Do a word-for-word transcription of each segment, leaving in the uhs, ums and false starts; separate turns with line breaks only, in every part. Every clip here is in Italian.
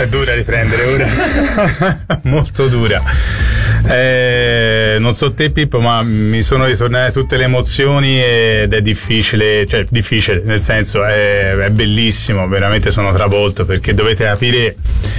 è dura riprendere ora. Molto dura. Eh, non so te Pippo, ma mi sono ritornate tutte le emozioni ed è difficile, cioè difficile nel senso è, è bellissimo, veramente sono travolto, perché dovete capire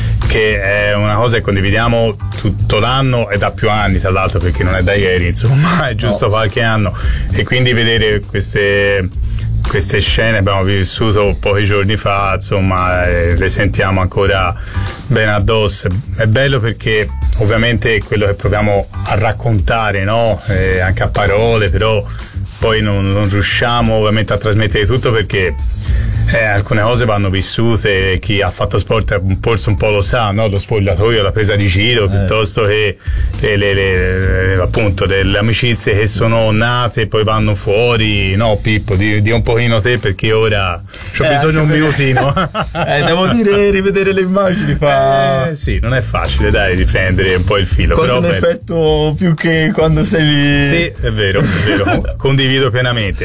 che è una cosa che condividiamo tutto l'anno e da più anni, tra l'altro, perché non è da ieri, insomma, è giusto no. qualche anno, e quindi vedere queste queste scene abbiamo vissuto pochi giorni fa, insomma, eh, le sentiamo ancora ben addosso. È bello perché ovviamente quello che proviamo a raccontare, no? Eh, anche a parole, però poi non, non riusciamo ovviamente a trasmettere tutto, perché eh, alcune cose vanno vissute. Chi ha fatto sport forse un po' lo sa, no? Lo spogliatoio, la presa di giro, eh, piuttosto sì. che le, le, le, appunto le amicizie che sono nate e poi vanno fuori, no Pippo? Di, di un pochino te, perché ora ho eh, bisogno di un minutino.
eh, devo dire, rivedere le immagini fa...
Eh, sì, non è facile, dai, riprendere un po' il filo.
Cosa
però
un effetto più che quando sei lì.
Sì, è vero, è vero, condivido pienamente.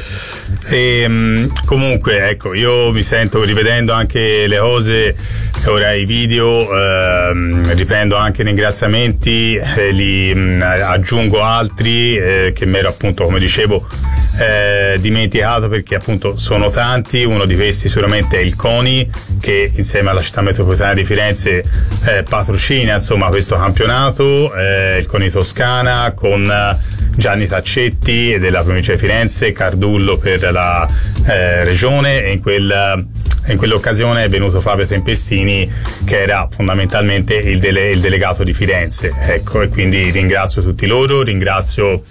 E, mh, comunque, ecco, io mi sento, rivedendo anche le cose, ora i video, ehm, riprendo anche ringraziamenti, eh, li mh, aggiungo altri eh, che mi ero appunto, come dicevo, eh, dimenticato, perché appunto sono tanti. Uno di questi sicuramente è il CONI, che insieme alla città metropolitana di Firenze eh, patrocina insomma questo campionato, eh, il CONI Toscana, con Gianni Taccetti della provincia di Firenze, Cardullo per la eh, regione, e in quel in quell'occasione è venuto Fabio Tempestini, che era fondamentalmente il, dele, il delegato di Firenze, ecco, e quindi ringrazio tutti loro, ringrazio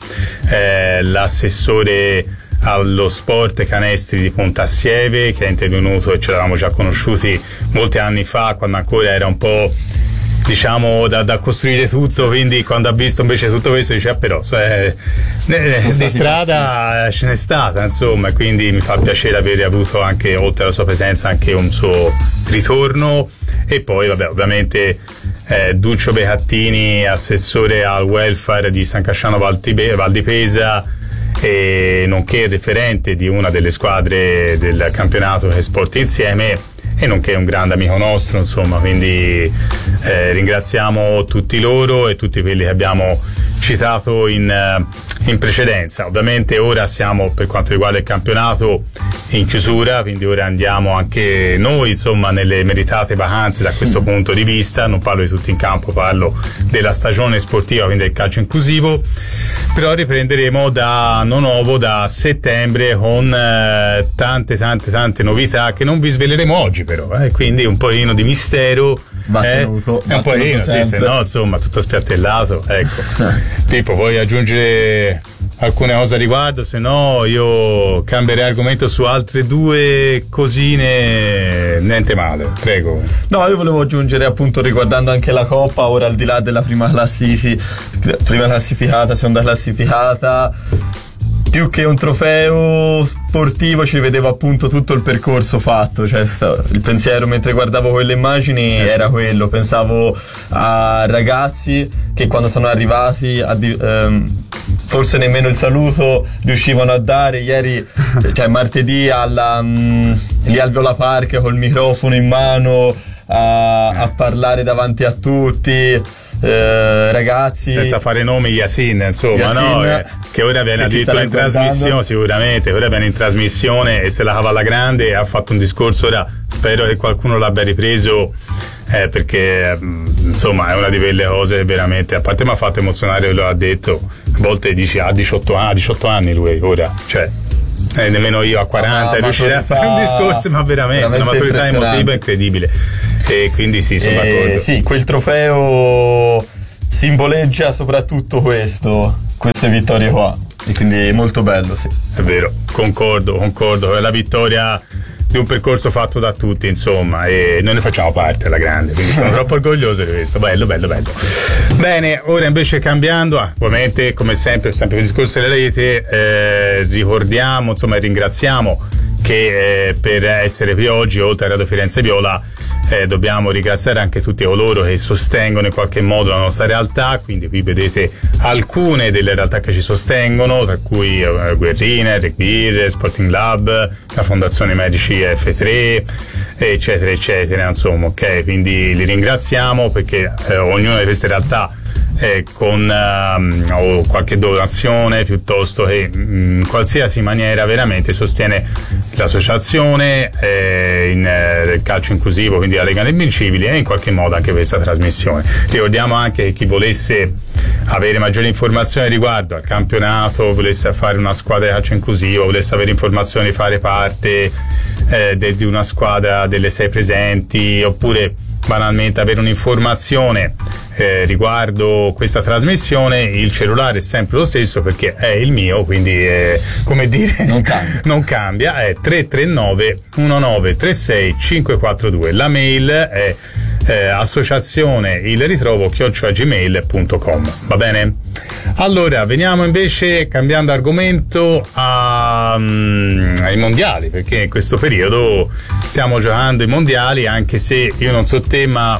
eh, l'assessore allo sport Canestri di Pontassieve, che è intervenuto, e ce l'avevamo già conosciuti molti anni fa, quando ancora era un po', diciamo, da, da costruire tutto, quindi quando ha visto invece tutto questo dice ah, però cioè, eh, di strada ce n'è stata, insomma, e quindi mi fa piacere avere avuto anche, oltre alla sua presenza, anche un suo ritorno. E poi vabbè, ovviamente eh, Duccio Becattini, assessore al welfare di San Casciano Val di Pesa, e nonché referente di una delle squadre del campionato che è Sport Insieme, e nonché un grande amico nostro, insomma, quindi eh, ringraziamo tutti loro e tutti quelli che abbiamo citato in, in precedenza. Ovviamente ora siamo, per quanto riguarda il campionato, in chiusura, quindi ora andiamo anche noi, insomma, nelle meritate vacanze da questo punto di vista. Non parlo di tutti in campo, parlo della stagione sportiva, quindi del calcio inclusivo, però riprenderemo da no nuovo da settembre con eh, tante tante tante novità che non vi sveleremo oggi, però eh, quindi un pochino di mistero, eh,
tenuto,
un pochino, sì, se no insomma tutto spiattellato, ecco. Pippo, vuoi aggiungere alcune cose a riguardo? Se no io cambierei argomento su altre due cosine, niente male, prego.
No, io volevo aggiungere, appunto, riguardando anche la Coppa, ora al di là della prima classifica, prima classificata, seconda classificata, più che un trofeo sportivo ci rivedevo appunto tutto il percorso fatto, cioè il pensiero mentre guardavo quelle immagini eh, era sì. quello, pensavo a ragazzi che quando sono arrivati a di, ehm, forse nemmeno il saluto riuscivano a dare. Ieri, cioè martedì, alla, mh, lì al Viola Park col microfono in mano a, a parlare davanti a tutti, eh, ragazzi,
senza fare nomi, Yasin, insomma,
Yasin,
no? Eh, che ora viene addirittura in trasmissione, sicuramente ora viene in trasmissione e se la cava alla grande, e ha fatto un discorso. Ora spero che qualcuno l'abbia ripreso, eh, perché insomma è una di quelle cose che veramente, a parte mi ha fatto emozionare, lo ha detto, a volte dici ha diciotto anni, diciotto anni lui ora, cioè eh, nemmeno io a quaranta no, riuscirei a fare un discorso, ma veramente, veramente una maturità emotiva incredibile, e quindi sì, sono eh, d'accordo.
Sì, quel trofeo simboleggia soprattutto questo, queste vittorie qua, e quindi è molto bello, sì.
È vero, concordo, concordo, è la vittoria di un percorso fatto da tutti, insomma, e noi ne facciamo parte alla grande, quindi sono troppo orgoglioso di questo. Bello, bello, bello. Bene, ora invece cambiando, ah, ovviamente come sempre, sempre per il discorso della rete, eh, ricordiamo, insomma, ringraziamo che eh, per essere qui oggi, oltre a Radio Firenze Viola, eh, dobbiamo ringraziare anche tutti coloro che sostengono in qualche modo la nostra realtà. Quindi qui vedete alcune delle realtà che ci sostengono, tra cui eh, Guerrina, Regbir, Sporting Lab, la Fondazione Medici F tre, eccetera eccetera, insomma, ok, quindi li ringraziamo perché eh, ognuna di queste realtà eh, con uh, o qualche donazione piuttosto che in qualsiasi maniera veramente sostiene l'associazione eh, in, eh, del calcio inclusivo, quindi la Lega degli Invincibili, e in qualche modo anche questa trasmissione. Ricordiamo anche che chi volesse avere maggiori informazioni riguardo al campionato, volesse fare una squadra di calcio inclusivo, volesse avere informazioni, fare parte eh, de, di una squadra delle sei presenti, oppure banalmente avere un'informazione eh, riguardo questa trasmissione, il cellulare è sempre lo stesso perché è il mio, quindi eh, come dire
non cambia,
non cambia, è tre tre nove uno nove tre sei cinque quattro due. La mail è eh, associazione il ritrovo chiocciola gmail punto com. Va bene? Allora veniamo invece, cambiando argomento, a, um, ai mondiali, perché in questo periodo stiamo giocando i mondiali, anche se io non so te, ma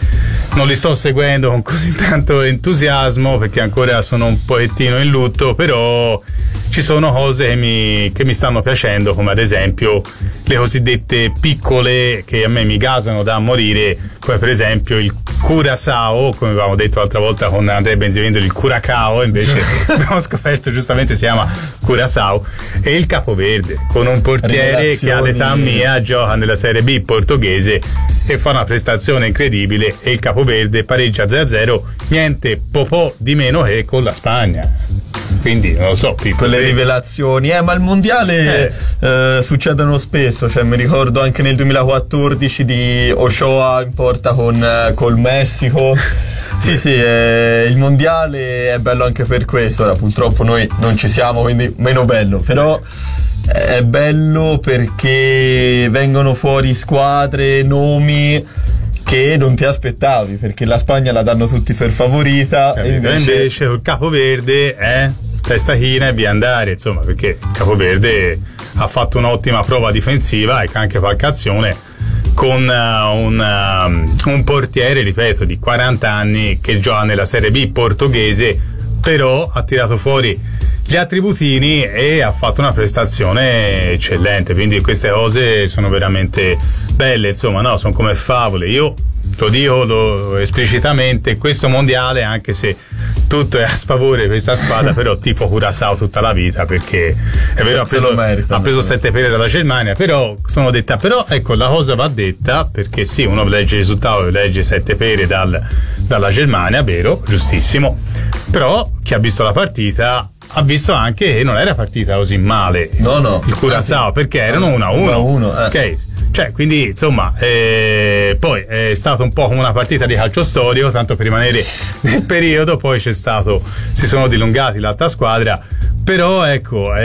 non li sto seguendo con così tanto entusiasmo perché ancora sono un pochettino in lutto, però ci sono cose che mi, che mi stanno piacendo, come ad esempio le cosiddette piccole che a me mi gasano da morire, come per esempio il Curaçao, come avevamo detto l'altra volta con Andrea Benzivendoli, il Curacao, invece abbiamo scoperto giustamente si chiama Curaçao, e il Capoverde, con un portiere che all'età mia gioca nella Serie B portoghese e fa una prestazione incredibile, e il Capoverde pareggia zero a zero, niente po' po' di meno che con la Spagna. Quindi non lo so,
quelle rivelazioni, eh, ma il mondiale eh. Eh, succedono spesso, cioè mi ricordo anche nel duemilaquattordici di Ochoa in porta con eh, col Messico. Sì, sì, eh, il mondiale è bello anche per questo. Ora purtroppo noi non ci siamo, quindi meno bello, però è bello perché vengono fuori squadre, nomi che non ti aspettavi, perché la Spagna la danno tutti per favorita,
e
invece...
invece col Capoverde eh, testa china e via andare, insomma, perché Capoverde ha fatto un'ottima prova difensiva e anche qualche azione con uh, un, uh, un portiere, ripeto, di quaranta anni che gioca nella Serie B portoghese, però ha tirato fuori gli attributini e ha fatto una prestazione eccellente, quindi queste cose sono veramente belle, insomma, no, sono come favole. Io lo dico lo, esplicitamente, questo mondiale, anche se tutto è a sfavore di questa squadra, però tifo Curaçao tutta la vita, perché è vero, ha preso, merita, ha preso sette pere dalla Germania, però sono detta, però ecco, la cosa va detta, perché sì, uno legge il risultato, legge sette pere dal, dalla Germania, vero, giustissimo, però chi ha visto la partita ha visto anche che non era partita così male,
no no
il Curaçao, perché erano uno a uno,
eh.
ok, cioè quindi insomma eh, poi è stato un po' come una partita di calcio storico, tanto per rimanere nel periodo, poi c'è stato, si sono dilungati l'altra squadra, però ecco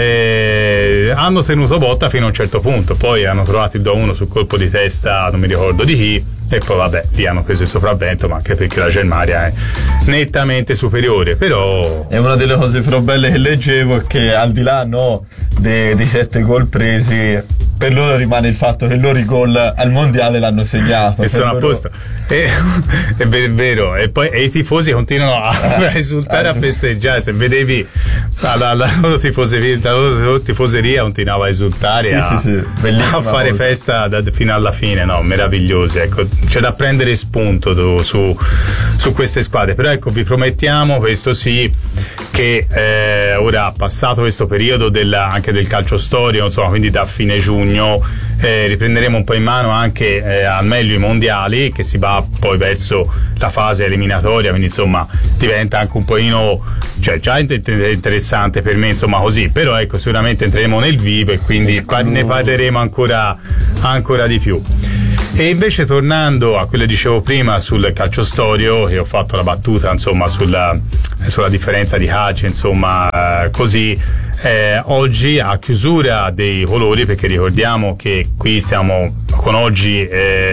eh, hanno tenuto botta fino a un certo punto, poi hanno trovato il due a uno sul colpo di testa, non mi ricordo di chi, e poi vabbè, lì hanno preso il sopravvento, ma anche perché la Germania è nettamente superiore. Però
è una delle cose però belle che leggevo, è che al di là no dei, dei sette gol presi, per loro rimane il fatto che loro i gol al mondiale l'hanno segnato
e sono
loro...
a posto, e, è vero, e poi e i tifosi continuano a, a esultare, a festeggiare. Se vedevi la, la, la loro tifoseria, la loro tifoseria continuava a esultare,
sì,
a,
sì, sì.
a fare cosa. Festa da, fino alla fine, no, meravigliosi, ecco, c'è da prendere spunto tu, su, su queste squadre. Però ecco, vi promettiamo, questo sì, che eh, ora passato questo periodo della, anche del calcio storico, insomma, quindi da fine giugno eh, riprenderemo un po' in mano anche eh, al meglio i mondiali, che si va poi verso la fase eliminatoria, quindi insomma diventa anche un pochino, cioè già interessante per me, insomma, così, però ecco, sicuramente entreremo nel vivo e quindi ne parleremo ancora ancora di più. E invece, tornando a quello che dicevo prima sul calcio storico, che ho fatto la battuta insomma sulla, sulla differenza di calcio, insomma, eh, così eh, oggi a chiusura dei colori, perché ricordiamo che qui stiamo con oggi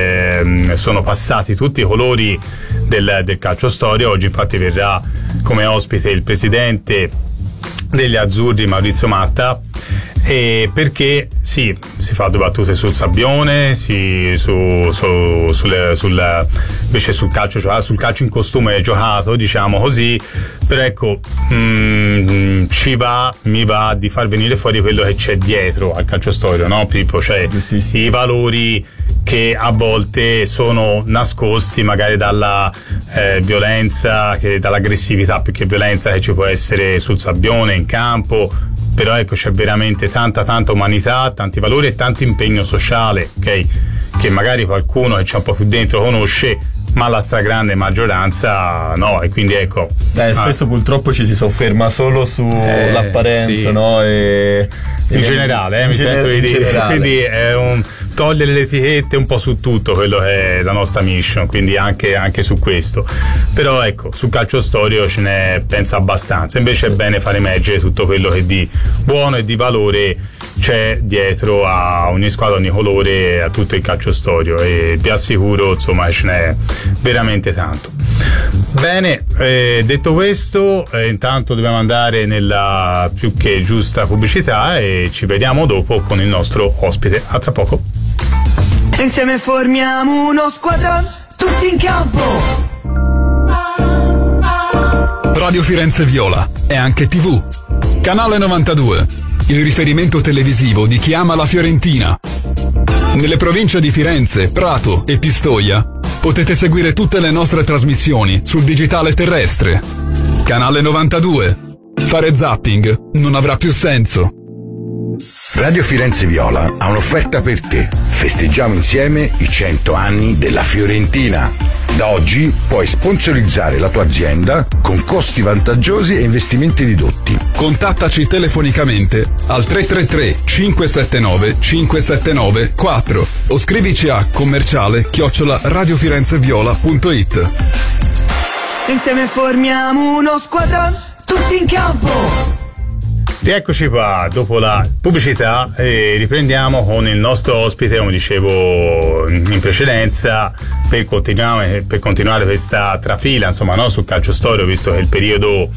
eh, sono passati tutti i colori del, del calcio storico. Oggi infatti verrà come ospite il presidente degli azzurri, Maurizio Matta, e perché sì, si fa due battute sul sabbione, si, su, su, sul, sul, invece sul calcio, cioè sul calcio in costume giocato, diciamo così, però ecco, mh, ci va, mi va di far venire fuori quello che c'è dietro al calcio storico, no Pippo? Cioè i valori che a volte sono nascosti magari dalla eh, violenza, che, dall'aggressività più che violenza che ci può essere sul sabbione, in campo, però ecco c'è veramente tanta tanta umanità, tanti valori e tanto impegno sociale, ok? Che magari qualcuno che c'è un po' più dentro conosce, ma la stragrande maggioranza no, e quindi ecco
eh, spesso ah. purtroppo ci si sofferma solo sull'apparenza, eh, sì. no? E,
in generale, eh, in mi gener- sento di dire, quindi è un togliere le etichette un po' su tutto quello che è la nostra mission, quindi anche, anche su questo, però ecco sul calcio storico ce ne pensa abbastanza, invece sì. è bene far emergere tutto quello che di buono e di valore c'è dietro a ogni squadra, ogni colore, a tutto il calcio storico, e vi assicuro insomma ce n'è veramente tanto. Bene, eh, detto questo, eh, intanto dobbiamo andare nella più che giusta pubblicità e ci vediamo dopo con il nostro ospite. A tra poco.
Insieme formiamo uno squadron, tutti in campo.
Radio Firenze Viola è anche tivù. Canale novantadue, il riferimento televisivo di chi ama la Fiorentina. Nelle province di Firenze, Prato e Pistoia potete seguire tutte le nostre trasmissioni sul digitale terrestre. Canale novantadue. Fare zapping non avrà più senso.
Radio Firenze Viola ha un'offerta per te. Festeggiamo insieme i cento anni della Fiorentina. Da oggi puoi sponsorizzare la tua azienda con costi vantaggiosi e investimenti ridotti.
Contattaci telefonicamente al tre tre tre cinque sette nove cinque sette nove quattro o scrivici a commerciale chiocciola radiofirenzeviola punto it.
Insieme formiamo uno squadron, tutti in campo.
Rieccoci qua dopo la pubblicità e riprendiamo con il nostro ospite, come dicevo in precedenza, per continuare, per continuare questa trafila insomma no, sul calcio storico, visto che il periodo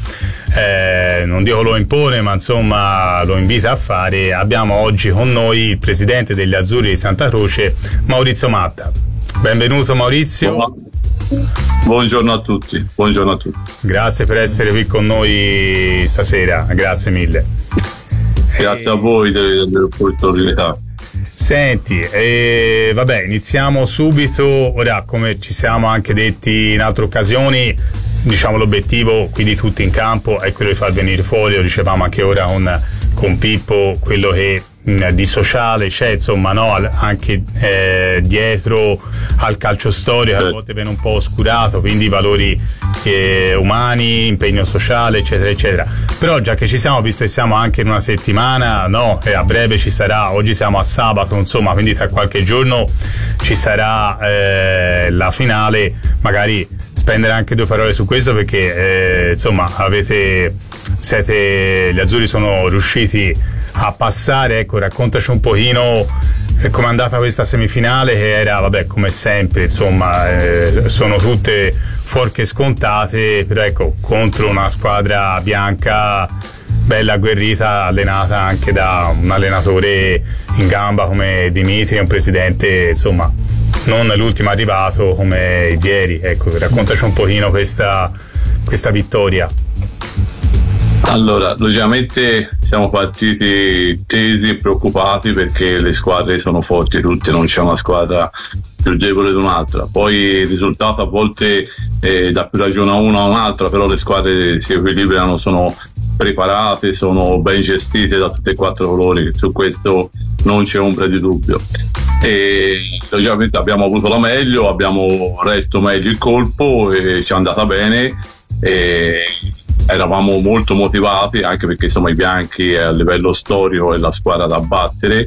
eh, non dico lo impone, ma insomma lo invita a fare. Abbiamo oggi con noi il presidente degli Azzurri di Santa Croce, Maurizio Matta. Benvenuto Maurizio.
Buona. Buongiorno a tutti, buongiorno a tutti.
Grazie per essere qui con noi stasera, grazie mille.
Grazie e... a voi dell'opportunità.
Senti, eh, vabbè, iniziamo subito. Ora, come ci siamo anche detti in altre occasioni, diciamo l'obiettivo qui di tutti in campo è quello di far venire fuori, lo dicevamo anche ora con, con Pippo, quello che di sociale c'è insomma no anche eh, dietro al calcio storico, a volte viene un po' oscurato, quindi valori eh, umani, impegno sociale eccetera eccetera, però già che ci siamo, visto che siamo anche in una settimana no e a breve ci sarà, oggi siamo a sabato insomma, quindi tra qualche giorno ci sarà eh, la finale, magari spendere anche due parole su questo, perché eh, insomma avete siete gli azzurri sono riusciti a passare, ecco, raccontaci un pochino eh, com'è andata questa semifinale, che era, vabbè, come sempre, insomma, eh, sono tutte forche scontate, però ecco, contro una squadra bianca bella agguerrita, allenata anche da un allenatore in gamba come Dimitri, un presidente, insomma, non l'ultimo arrivato come Vieri, ecco, raccontaci un pochino questa, questa vittoria.
Allora, logicamente siamo partiti tesi e preoccupati perché le squadre sono forti tutte, non c'è una squadra più debole di un'altra. Poi il risultato a volte eh, dà più ragione a una o a un'altra, però le squadre si equilibrano, sono preparate, sono ben gestite da tutti e quattro colori, su questo non c'è ombra di dubbio. E logicamente abbiamo avuto la meglio, abbiamo retto meglio il colpo e ci è andata bene. E eravamo molto motivati anche perché insomma i bianchi a livello storico è la squadra da battere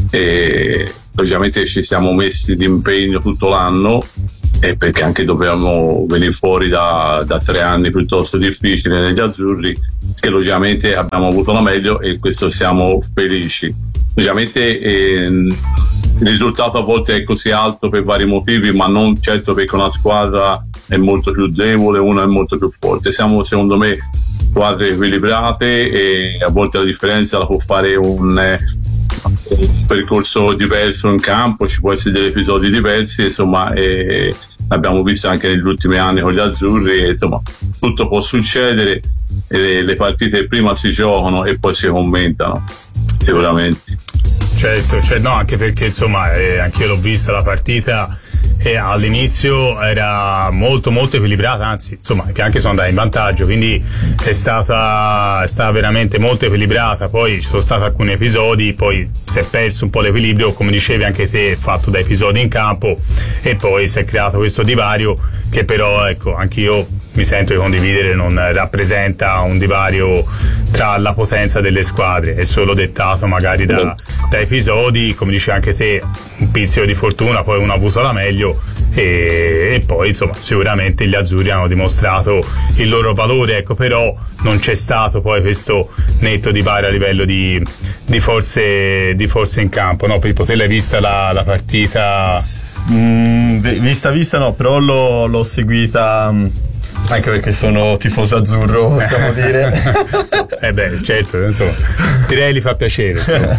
e logicamente ci siamo messi d'impegno tutto l'anno, e perché anche dovevamo venire fuori da, da tre anni piuttosto difficili negli azzurri, che logicamente abbiamo avuto la meglio e questo siamo felici. Logicamente eh, il risultato a volte è così alto per vari motivi, ma non certo perché una squadra è molto più debole, una è molto più forte. Siamo secondo me squadre equilibrate e a volte la differenza la può fare un, eh, un percorso diverso in campo, ci può essere degli episodi diversi, insomma, e l'abbiamo visto anche negli ultimi anni con gli azzurri, e, insomma, tutto può succedere, e le partite prima si giocano e poi si commentano, sicuramente.
Certo, cioè, no, anche perché insomma eh, anche io l'ho vista la partita e all'inizio era molto molto equilibrata, anzi insomma che anche sono andati in vantaggio, quindi è stata, è stata veramente molto equilibrata. Poi ci sono stati alcuni episodi, poi si è perso un po' l'equilibrio, come dicevi anche te, fatto da episodi in campo, e poi si è creato questo divario che però, ecco, anch'io mi sento di condividere, non rappresenta un divario tra la potenza delle squadre, è solo dettato magari da, da episodi, come dicevi anche te, un pizzico di fortuna, poi uno ha avuto la meglio, e, e poi insomma sicuramente gli azzurri hanno dimostrato il loro valore, ecco, però non c'è stato poi questo netto divario a livello di, di forze di forze in campo, no? Pippo, te l'hai vista la, la partita?
Mm, vista vista no, però l'ho, l'ho seguita, anche perché sono tifoso azzurro, possiamo dire.
Eh beh, certo, insomma, direi li fa piacere, insomma.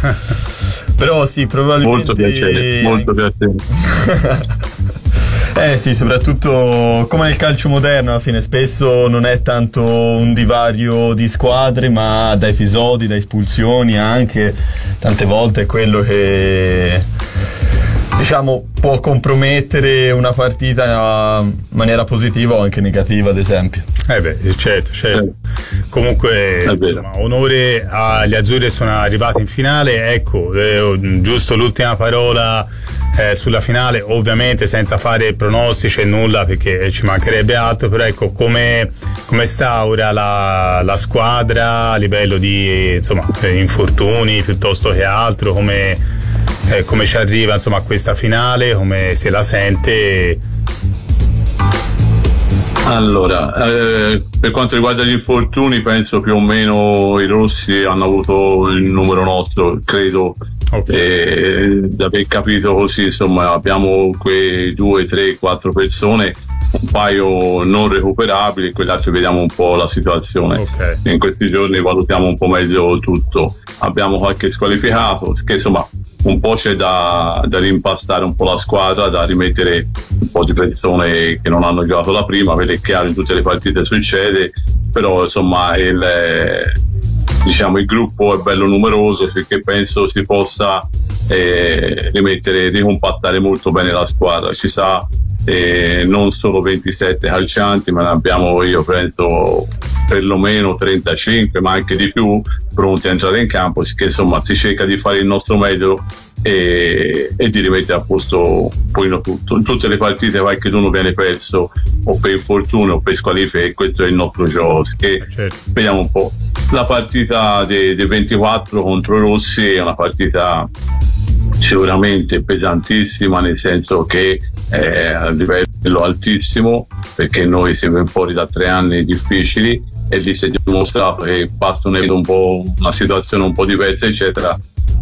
Però sì, probabilmente
molto piacere, molto piacere.
Eh sì, soprattutto come nel calcio moderno, alla fine spesso non è tanto un divario di squadre, ma da episodi, da espulsioni anche, tante volte è quello che, diciamo, può compromettere una partita in maniera positiva o anche negativa, ad esempio.
Eh beh, certo, certo. Comunque, insomma, onore agli azzurri, sono arrivati in finale. Ecco, eh, giusto l'ultima parola eh, sulla finale, ovviamente senza fare pronostici e nulla, perché ci mancherebbe altro, però ecco, come, come sta ora la, la squadra a livello di, insomma, infortuni piuttosto che altro, come, eh, come ci arriva, insomma, a questa finale, come se la sente?
Allora, eh, per quanto riguarda gli infortuni, penso più o meno i rossi hanno avuto il numero nostro, credo, okay. eh, da aver capito così, insomma, abbiamo quei due, tre, quattro persone, un paio non recuperabili, quegli altri vediamo un po' la situazione.
Okay.
In questi giorni valutiamo un po' meglio tutto. Abbiamo qualche squalificato, che insomma un po' c'è da, da rimpastare un po' la squadra, da rimettere un po' di persone che non hanno giocato la prima, perché è chiaro in tutte le partite succede, però insomma il, diciamo, il gruppo è bello numeroso, perché penso si possa eh, rimettere, ricompattare molto bene la squadra. Ci sa eh, non solo ventisette calcianti, ma ne abbiamo, io penso, perlomeno trentacinque, ma anche di più, pronti a entrare in campo, che insomma si cerca di fare il nostro meglio e, e di rimettere a posto poi tutto. In tutte le partite qualcuno viene perso o per infortunio o per squalifiche, e questo è il nostro gioco. Che
certo.
Vediamo un po'. La partita dei, dei ventiquattro contro i rossi è una partita sicuramente pesantissima, nel senso che è a livello altissimo, perché noi siamo fuori da tre anni difficili e lì si è dimostrato che basta un, un po', una situazione un po' diversa, eccetera.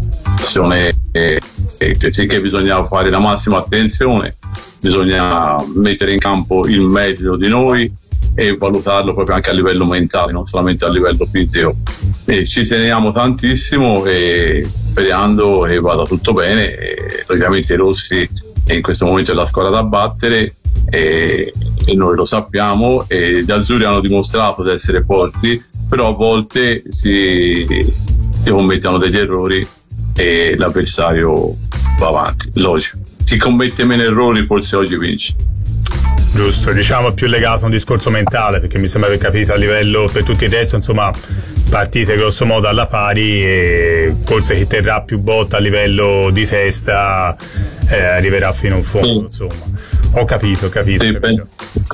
E, e, e che bisogna fare la massima attenzione, bisogna mettere in campo il meglio di noi e valutarlo proprio anche a livello mentale, non solamente a livello fisico. E ci teniamo tantissimo e sperando che vada tutto bene. E ovviamente i rossi in questo momento è la squadra da battere e, e noi lo sappiamo, e gli azzurri hanno dimostrato di essere forti, però a volte si, si commettono degli errori e l'avversario va avanti, logico. Chi commette meno errori forse oggi vince.
Giusto, diciamo è più legato a un discorso mentale, perché mi sembra aver capito a livello, per tutto il resto, insomma, partite grosso modo alla pari, e forse chi terrà più botta a livello di testa eh, arriverà fino in fondo, sì. Insomma, ho capito, ho capito,
sì,
ho capito.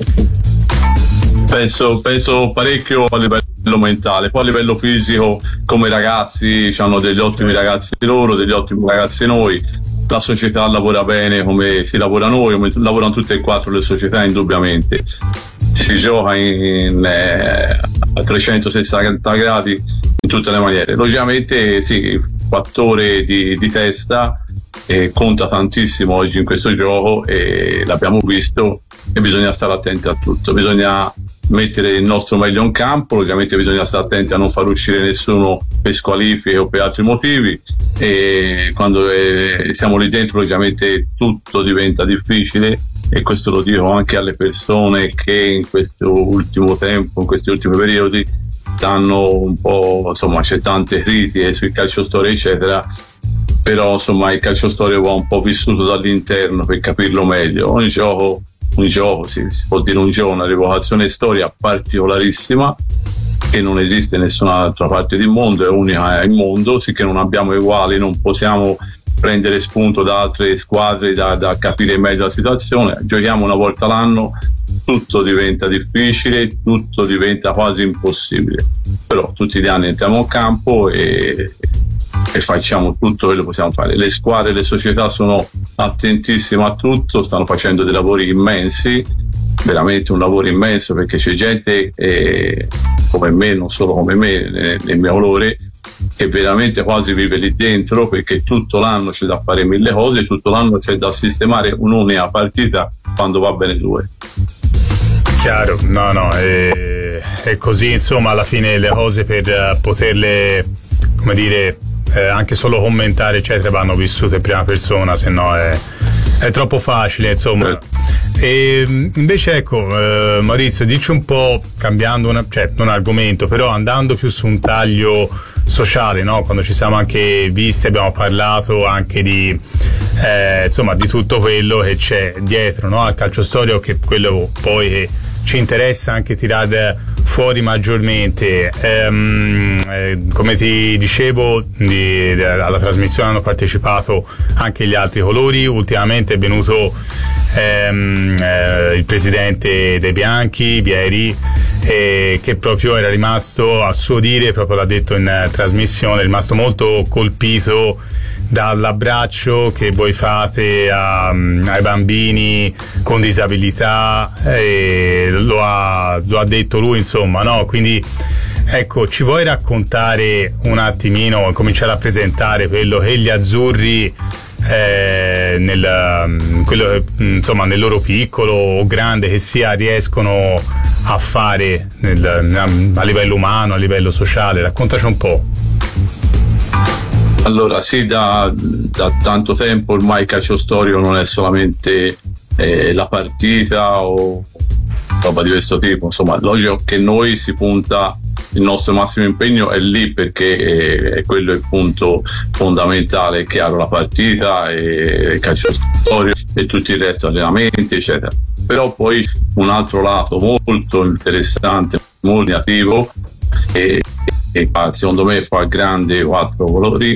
Penso, penso parecchio a livello mentale, poi a livello fisico, come ragazzi, hanno degli ottimi ragazzi loro, degli ottimi ragazzi noi. La società lavora bene come si lavora noi, come lavorano tutte e quattro le società, indubbiamente. Si gioca in, eh, a trecentosessanta gradi in tutte le maniere. Logicamente sì, il fattore di, di testa eh, conta tantissimo oggi in questo gioco, e l'abbiamo visto, e bisogna stare attenti a tutto. Bisogna mettere il nostro meglio in campo. Ovviamente bisogna stare attenti a non far uscire nessuno per squalifiche o per altri motivi, e quando eh, siamo lì dentro ovviamente tutto diventa difficile, e questo lo dico anche alle persone che in questo ultimo tempo, in questi ultimi periodi danno un po', insomma c'è tante critiche sui calcio storia eccetera, però insomma il calcio storia va un po' vissuto dall'interno per capirlo meglio. Ogni gioco un gioco, sì, si può dire un gioco, una rivocazione storia particolarissima che non esiste in nessun'altra parte del mondo, è unica al mondo, sicché non abbiamo uguali, non possiamo prendere spunto da altre squadre da, da capire meglio la situazione. Giochiamo una volta l'anno, tutto diventa difficile, tutto diventa quasi impossibile, però tutti gli anni entriamo in campo e e facciamo tutto quello che possiamo fare. Le squadre, le società sono attentissime a tutto, stanno facendo dei lavori immensi, veramente un lavoro immenso, perché c'è gente eh, come me, non solo come me, nel, nel mio valore, che veramente quasi vive lì dentro, perché tutto l'anno c'è da fare mille cose, tutto l'anno c'è da sistemare un'unica partita quando va bene due.
Chiaro, no no, è, è così, insomma alla fine le cose per poterle, come dire, Eh, anche solo commentare eccetera vanno vissute in prima persona, se no è, è troppo facile, insomma. E invece ecco, eh, Maurizio, dici un po', cambiando una, cioè non argomento, però andando più su un taglio sociale, no? Quando ci siamo anche visti abbiamo parlato anche di eh, insomma di tutto quello che c'è dietro, no? Al calcio storico, che quello poi che ci interessa anche tirare fuori maggiormente. Ehm, eh, come ti dicevo, di, di, alla trasmissione hanno partecipato anche gli altri colori. Ultimamente è venuto ehm, eh, il presidente dei Bianchi, Vieri, eh, che proprio era rimasto, a suo dire, proprio l'ha detto in uh, trasmissione, è rimasto molto colpito dall'abbraccio che voi fate a, ai bambini con disabilità, e lo ha, lo ha detto lui, insomma, no? Quindi ecco, ci vuoi raccontare un attimino, cominciare a presentare quello che gli azzurri eh, nel, quello, insomma, nel loro piccolo o grande che sia, riescono a fare nel, a livello umano, a livello sociale? Raccontaci un po'.
Allora sì, da, da tanto tempo ormai il calcio storico non è solamente eh, la partita o roba di questo tipo, insomma logico che noi si punta, il nostro massimo impegno è lì, perché è, è quello il punto fondamentale, chiaro, la partita e il calcio storico e tutti i resto, allenamenti eccetera. Però poi un altro lato molto interessante, molto negativo, e e secondo me fa grande quattro colori,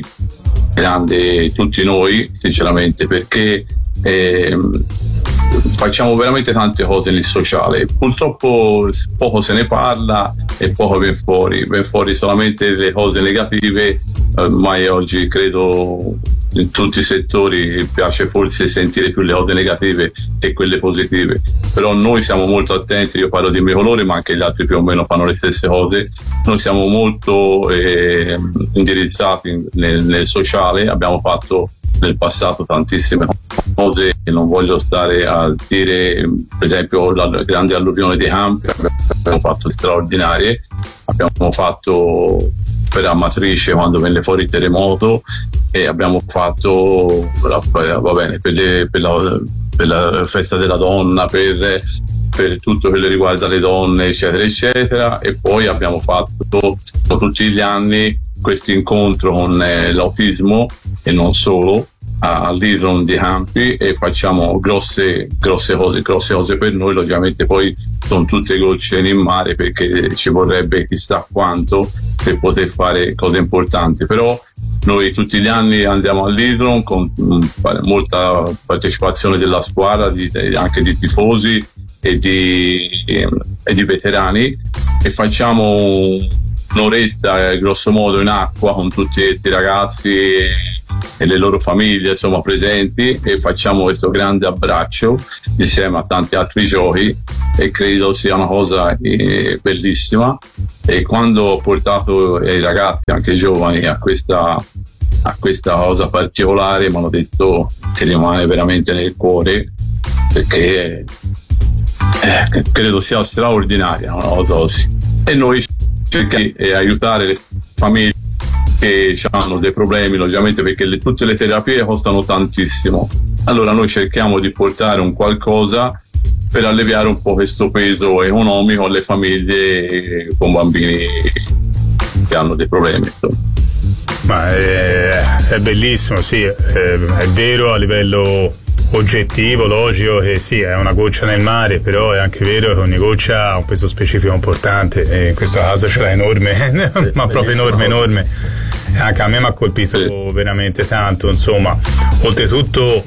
grande tutti noi sinceramente, perché eh, facciamo veramente tante cose nel sociale. Purtroppo poco se ne parla e poco viene fuori, viene fuori solamente le cose negative. Ormai oggi credo in tutti i settori piace forse sentire più le cose negative che quelle positive, però noi siamo molto attenti. Io parlo di mio colore, ma anche gli altri più o meno fanno le stesse cose. Noi siamo molto eh, indirizzati nel, nel sociale, abbiamo fatto nel passato tantissime cose che non voglio stare a dire, per esempio la grande alluvione dei campi abbiamo fatto straordinarie, abbiamo fatto per Amatrice quando venne fuori il terremoto, e abbiamo fatto va bene per, le, per, la, per la festa della donna, per, per tutto quello che riguarda le donne eccetera eccetera, e poi abbiamo fatto tutti gli anni questo incontro con eh, l'autismo e non solo all'Idron di Campi, e facciamo grosse grosse cose grosse cose per noi. Ovviamente poi sono tutte gocce in mare, perché ci vorrebbe chissà quanto per poter fare cose importanti, però noi tutti gli anni andiamo all'Idron con molta partecipazione della squadra, di, anche di tifosi e di, e di veterani, e facciamo un'oretta grosso modo in acqua con tutti i ragazzi e, e le loro famiglie insomma presenti, e facciamo questo grande abbraccio insieme a tanti altri giochi, e credo sia una cosa eh, bellissima. E quando ho portato i ragazzi, anche i giovani, a questa a questa cosa particolare, mi hanno detto che rimane veramente nel cuore, perché eh, credo sia straordinaria, una cosa così. E noi cerchiamo di eh, aiutare le famiglie che hanno dei problemi, ovviamente, perché le, tutte le terapie costano tantissimo. Allora noi cerchiamo di portare un qualcosa per alleviare un po' questo peso economico alle famiglie con bambini che hanno dei problemi, insomma.
Ma è, è bellissimo, sì, è, è vero a livello oggettivo, logico che sì, è una goccia nel mare, però è anche vero che ogni goccia ha un peso specifico importante e in questo caso ce l'ha enorme, sì, ma proprio enorme, enorme. Anche a me mi ha colpito sì. veramente tanto, insomma. Oltretutto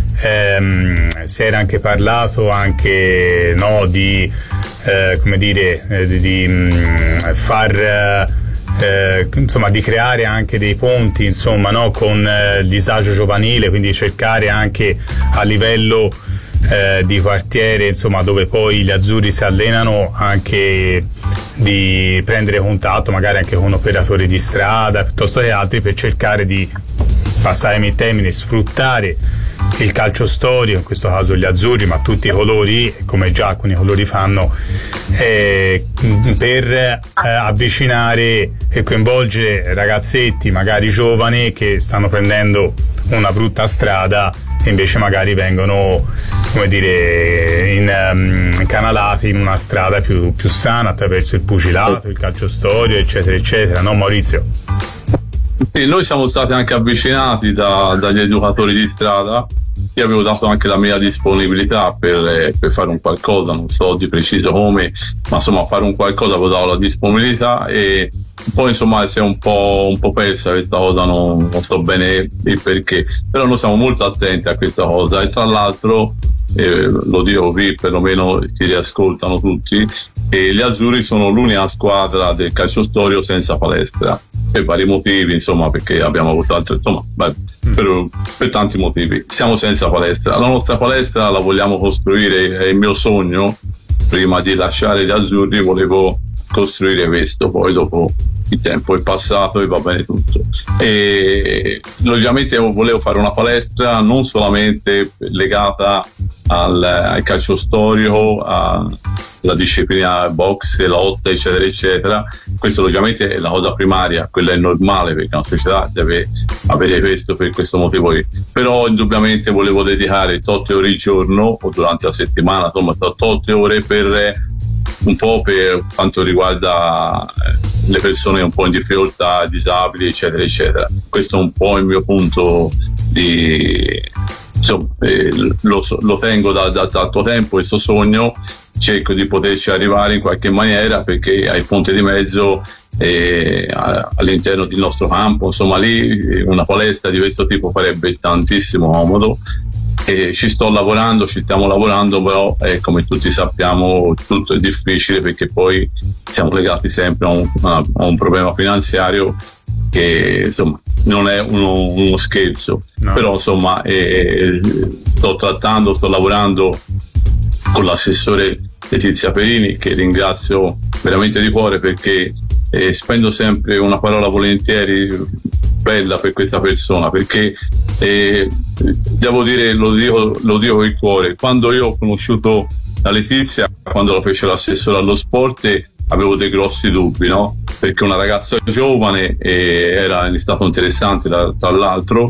ehm, si era anche parlato anche no, di eh, come dire eh, di, di mh, far Eh, insomma di creare anche dei ponti insomma no, con eh, il disagio giovanile, quindi cercare anche a livello eh, di quartiere insomma dove poi gli azzurri si allenano anche di prendere contatto magari anche con operatori di strada piuttosto che altri per cercare di, passatemi il termine, sfruttare il calcio storico, in questo caso gli azzurri, ma tutti i colori, come già alcuni colori fanno, eh, per eh, avvicinare e coinvolgere ragazzetti magari giovani che stanno prendendo una brutta strada e invece magari vengono, come dire, in, um, incanalati in una strada più, più sana attraverso il pugilato, il calcio storico, eccetera eccetera, no Maurizio?
Sì, noi siamo stati anche avvicinati da, dagli educatori di strada. Io avevo dato anche la mia disponibilità per, per fare un qualcosa, non so di preciso come, ma insomma fare un qualcosa avevo dato la disponibilità e poi insomma si è un po', un po' persa questa cosa, non, non so bene il perché, però noi siamo molto attenti a questa cosa e tra l'altro eh, lo dico qui, perlomeno si riascoltano tutti, e gli azzurri sono l'unica squadra del calcio storico senza palestra per vari motivi, insomma, perché abbiamo avuto altre, insomma, beh, per, per tanti motivi siamo senza palestra. La nostra palestra la vogliamo costruire, è il mio sogno. Prima di lasciare gli azzurri volevo costruire questo, poi dopo il tempo è passato e va bene tutto. E logicamente volevo fare una palestra non solamente legata al, al calcio storico, alla disciplina box, lotta, eccetera eccetera. Questo logicamente è la cosa primaria, quella è normale perché una società deve avere questo per questo motivo lì. Però indubbiamente volevo dedicare otto ore al giorno o durante la settimana, insomma otto ore per un po' per quanto riguarda le persone un po' in difficoltà, disabili, eccetera eccetera. Questo è un po' il mio punto di, insomma, eh, lo, lo tengo da, da tanto tempo questo sogno, cerco di poterci arrivare in qualche maniera perché ai punti di mezzo eh, all'interno del nostro campo, insomma lì una palestra di questo tipo farebbe tantissimo comodo. E ci sto lavorando, ci stiamo lavorando, però eh, come tutti sappiamo tutto è difficile perché poi siamo legati sempre a un, a, a un problema finanziario che insomma non è uno, uno scherzo, no. Però insomma eh, sto trattando, sto lavorando con l'assessore Letizia Perini, che ringrazio veramente di cuore perché eh, spendo sempre una parola volentieri bella per questa persona, perché eh, devo dire, lo dico, lo dico con il cuore, quando io ho conosciuto la Letizia, quando la fece l'assessore allo sport, eh, avevo dei grossi dubbi, no? Perché una ragazza giovane eh, era in stato interessante da, tra l'altro,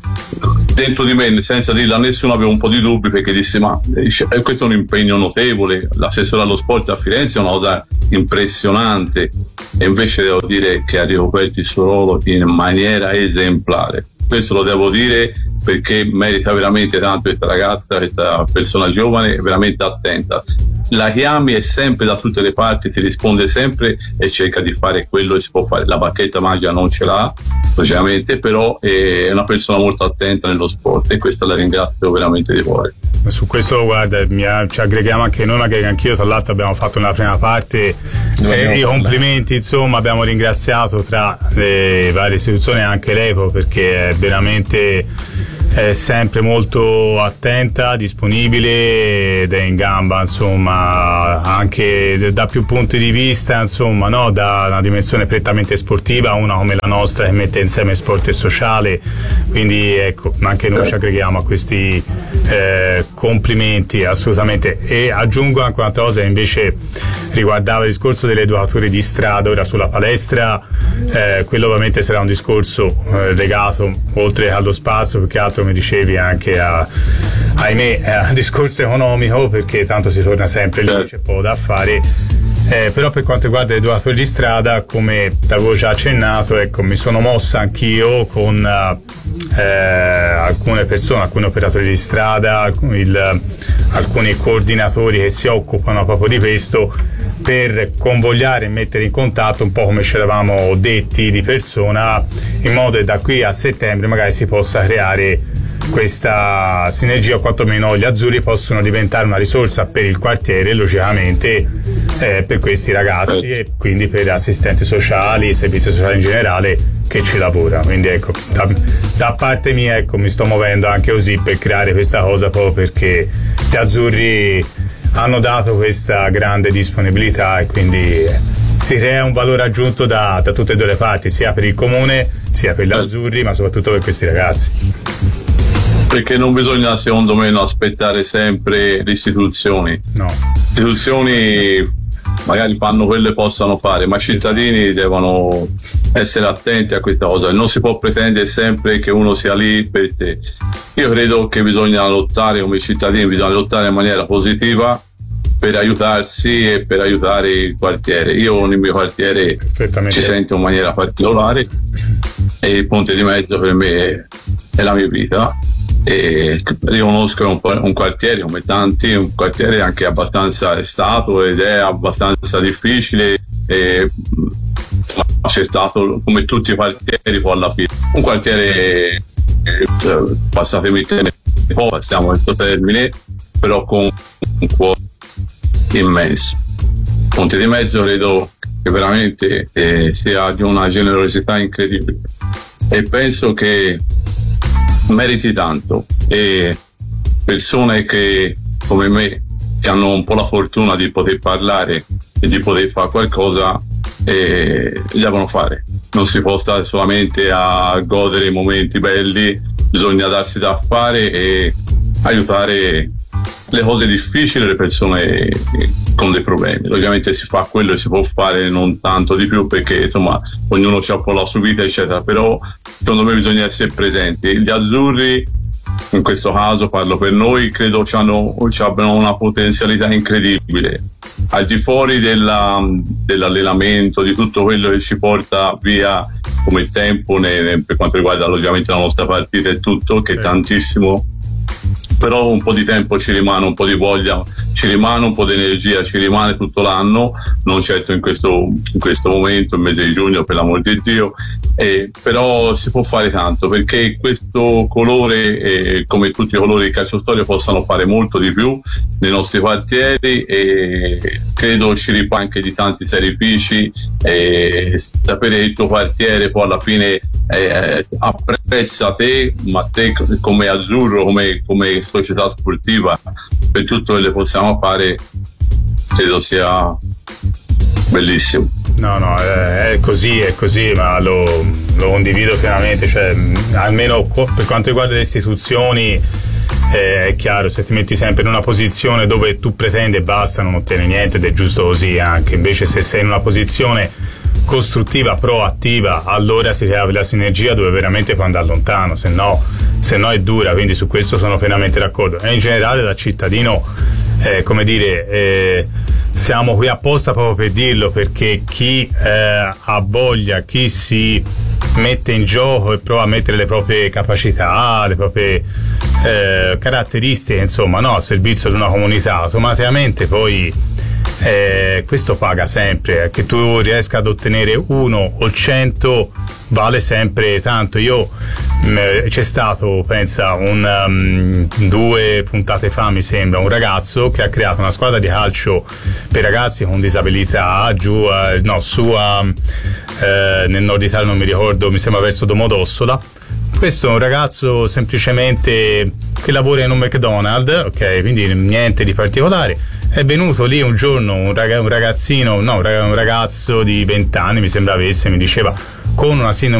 dentro di me, senza dirla a nessuno, avevo un po' di dubbi perché dissi ma eh, questo è un impegno notevole, l'assessore allo sport a Firenze è una cosa impressionante e invece devo dire che ha ricoperto il suo ruolo in maniera esemplare. Questo lo devo dire perché merita veramente tanto questa ragazza, questa persona giovane, veramente attenta. La chiami e sempre da tutte le parti ti risponde sempre e cerca di fare quello che si può fare. La bacchetta magica non ce l'ha, logicamente, però è una persona molto attenta nello sport e questo la ringrazio veramente di cuore.
Su questo guarda, mi, ci aggreghiamo anche noi, magari anch'io, tra l'altro abbiamo fatto nella prima parte eh, i complimenti, insomma abbiamo ringraziato tra le varie istituzioni anche l'E P O perché è veramente è sempre molto attenta, disponibile ed è in gamba, insomma, anche da più punti di vista, insomma, no? Da una dimensione prettamente sportiva, una come la nostra che mette insieme sport e sociale, quindi ecco, anche noi ci aggreghiamo a questi eh, complimenti assolutamente. E aggiungo anche un'altra cosa che invece riguardava il discorso degli educatori di strada. Ora sulla palestra, eh, quello ovviamente sarà un discorso eh, legato oltre allo spazio, perché altro come dicevi anche a, ahimè, a discorso economico, perché tanto si torna sempre lì, c'è poco da fare. Eh, però per quanto riguarda gli educatori di strada, come avevo già accennato, ecco, mi sono mossa anch'io con eh, alcune persone, alcuni operatori di strada, alcuni, il, alcuni coordinatori che si occupano proprio di questo, per convogliare e mettere in contatto un po' come ci eravamo detti di persona, in modo che da qui a settembre magari si possa creare questa sinergia, o quantomeno gli azzurri possono diventare una risorsa per il quartiere, logicamente, eh, per questi ragazzi e quindi per assistenti sociali, servizi sociali in generale che ci lavora. Quindi ecco, da, da parte mia, ecco, mi sto muovendo anche così per creare questa cosa, proprio perché gli azzurri hanno dato questa grande disponibilità e quindi eh, si crea un valore aggiunto da, da tutte e due le parti, sia per il comune sia per gli azzurri, ma soprattutto per questi ragazzi.
Perché non bisogna, secondo me, aspettare sempre le istituzioni.
No.
Le istituzioni magari fanno quello che possano fare, ma i cittadini devono essere attenti a questa cosa. Non si può pretendere sempre che uno sia lì per te. Io credo che bisogna lottare come cittadini, bisogna lottare in maniera positiva per aiutarsi e per aiutare il quartiere. Io nel mio quartiere ci sento in maniera particolare e il Ponte di Mezzo per me è la mia vita. E riconosco un, un quartiere come tanti, un quartiere anche abbastanza stato ed è abbastanza difficile, e c'è stato come tutti i quartieri poi alla fine un quartiere eh, passatemi il termine, passiamo questo termine, però con un cuore immenso. Ponte di Mezzo credo che veramente eh, sia di una generosità incredibile e penso che meriti tanto, e persone che come me, che hanno un po' la fortuna di poter parlare e di poter fare qualcosa, eh, devono fare. Non si può stare solamente a godere i momenti belli, bisogna darsi da fare e aiutare le cose difficili, le persone con dei problemi. Ovviamente si fa quello che si può fare, non tanto di più, perché insomma ognuno c'ha un po' la sua vita eccetera, però secondo me bisogna essere presenti. Gli azzurri, in questo caso parlo per noi, credo abbiano una potenzialità incredibile al di fuori della, dell'allenamento, di tutto quello che ci porta via come tempo ne, per quanto riguarda logicamente la nostra partita e tutto, che è tantissimo, però un po' di tempo ci rimane, un po' di voglia ci rimane, un po' di energia ci rimane tutto l'anno, non certo in questo, in questo momento, il mese di giugno, per l'amor di Dio, eh, però si può fare tanto, perché questo colore, eh, come tutti i colori di calciostoria, possano fare molto di più nei nostri quartieri, e credo ci ripara anche di tanti sacrifici, e sapere che il tuo quartiere poi alla fine eh, apprezza te, ma te come azzurro, come, come società sportiva, per tutto quello che possiamo fare, credo sia bellissimo.
No, no, è così, è così, ma lo, lo condivido pienamente, cioè almeno per quanto riguarda le istituzioni eh, è chiaro, se ti metti sempre in una posizione dove tu pretendi e basta, non ottieni niente, ed è giusto così anche. Invece se sei in una posizione costruttiva, proattiva, allora si crea la sinergia dove veramente puoi andare lontano, se no, se no è dura, quindi su questo sono pienamente d'accordo. E in generale da cittadino, eh, come dire, eh, siamo qui apposta proprio per dirlo, perché chi eh, ha voglia, chi si mette in gioco e prova a mettere le proprie capacità, le proprie eh, caratteristiche, insomma, no, al servizio di una comunità, automaticamente poi eh, questo paga sempre. Che tu riesca ad ottenere uno o cento vale sempre tanto. Io mh, c'è stato, pensa, un um, due puntate fa mi sembra, un ragazzo che ha creato una squadra di calcio per ragazzi con disabilità giù a, no su a, eh, nel nord Italia, non mi ricordo, mi sembra verso Domodossola, questo è un ragazzo semplicemente che lavora in un McDonald's, ok, quindi niente di particolare. È venuto lì un giorno un, rag- un ragazzino, no, un ragazzo di venti anni mi sembra avesse, mi diceva, con una sindrome